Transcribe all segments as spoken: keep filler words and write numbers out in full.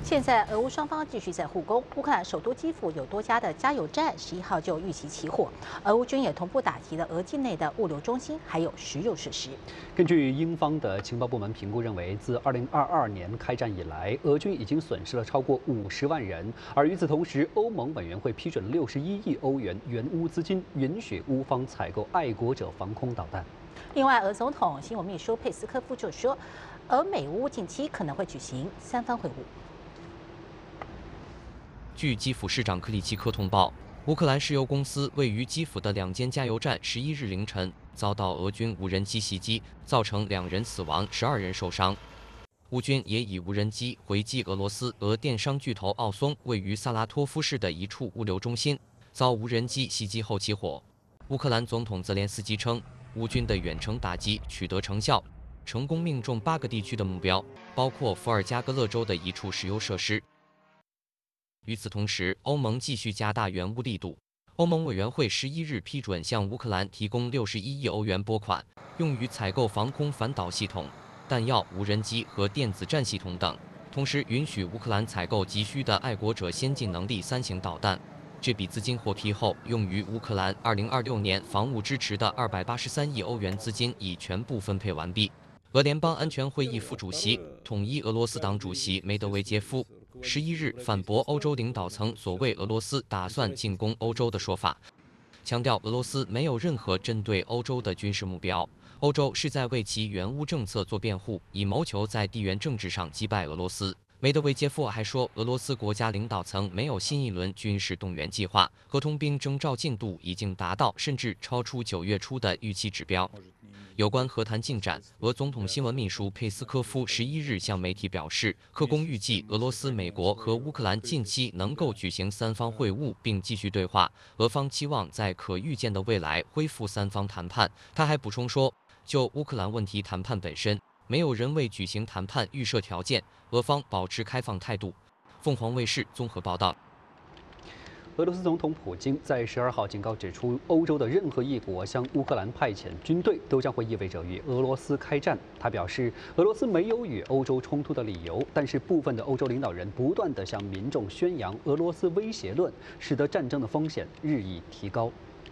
现在俄乌双方继续在互攻，乌克兰首都基辅有多家的加油站十一号就遇袭起火，俄乌军也同步打击了俄境内的物流中心还有食用设施。 根据英方的情报部门评估认为，自二零二二年开战以来，俄军已经损失了超过五十万人。而与此同时，欧盟委员会批准六十一亿欧元援乌资金，允许乌方采购爱国者防空导弹。 另外，俄总统新闻秘书佩斯科夫就说，俄美乌近期可能会举行三方会晤。 据基辅市长克里奇科通报，乌克兰石油公司位于基辅的两间加油站十一日凌晨遭到俄军无人机袭击，造成两人死亡，十二人受伤。乌军也以无人机回击俄罗斯俄电商巨头奥松位于萨拉托夫市的一处物流中心，遭无人机袭击后起火。乌克兰总统泽连斯基称，乌军的远程打击取得成效，成功命中八个地区的目标，包括伏尔加格勒州的一处石油设施。 与此同时，欧盟继续加大援乌力度。欧盟委员会十一日批准向乌克兰提供六十一亿欧元拨款，用于采购防空反导系统、弹药、无人机和电子战系统等，同时允许乌克兰采购急需的爱国者先进能力三型导弹。这笔资金获批后，用于乌克兰二零二六年防务支持的二百八十三亿欧元资金已全部分配完毕。俄联邦安全会议副主席、统一俄罗斯党主席梅德韦杰夫 十一日反驳欧洲领导层所谓俄罗斯打算进攻欧洲的说法，强调俄罗斯没有任何针对欧洲的军事目标，欧洲是在为其援乌政策做辩护，以谋求在地缘政治上击败俄罗斯。梅德韦杰夫还说，俄罗斯国家领导层没有新一轮军事动员计划，合同兵征召进度已经达到甚至超出九月初的预期指标。 有关和谈进展，俄总统新闻秘书佩斯科夫十一日向媒体表示，克宫预计俄罗斯、美国和乌克兰近期能够举行三方会晤，并继续对话。俄方期望在可预见的未来恢复三方谈判。他还补充说，就乌克兰问题谈判本身，没有人为举行谈判预设条件，俄方保持开放态度。凤凰卫视综合报道。 俄罗斯总统普京在十二号警告指出，欧洲的任何一国向乌克兰派遣军队，都将会意味着与俄罗斯开战。他表示，俄罗斯没有与欧洲冲突的理由，但是部分的欧洲领导人不断地向民众宣扬俄罗斯威胁论，使得战争的风险日益提高。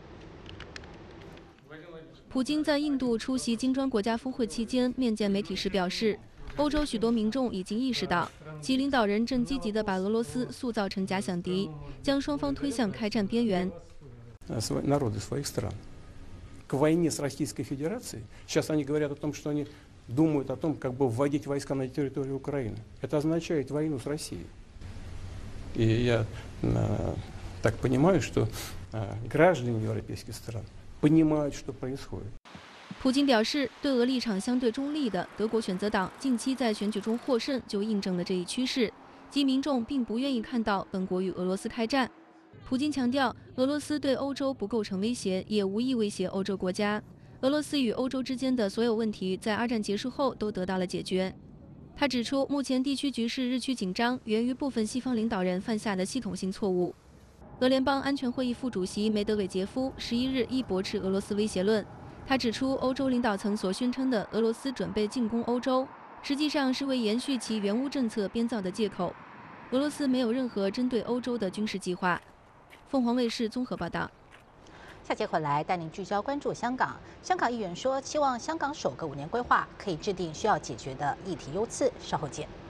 普京在印度出席金砖国家峰会期间面见媒体时表示，欧洲许多民众已经意识到，其领导人正积极地把俄罗斯塑造成假想敌，将双方推向开战边缘。 Народы своих стран к войне с Российской Федерацией. Сейчас они говорят о том, что они думают о том, как бы вводить войска на территорию Украины. Это означает войну с Россией. И я так понимаю, что граждане европейских стран понимают, что происходит. 普京表示，对俄立场相对中立的德国选择党近期在选举中获胜，就印证了这一趋势，即民众并不愿意看到本国与俄罗斯开战。普京强调，俄罗斯对欧洲不构成威胁，也无意威胁欧洲国家。俄罗斯与欧洲之间的所有问题在二战结束后都得到了解决。他指出，目前地区局势日趋紧张，源于部分西方领导人犯下的系统性错误。俄联邦安全会议副主席梅德韦杰夫十一日亦驳斥俄罗斯威胁论。 他指出，欧洲领导层所宣称的俄罗斯准备进攻欧洲，实际上是为延续其援乌政策编造的借口。俄罗斯没有任何针对欧洲的军事计划。凤凰卫视综合报道。 下节回来带您聚焦关注香港。香港议员说，期望香港首个五年规划可以制定需要解决的议题优次。稍后见。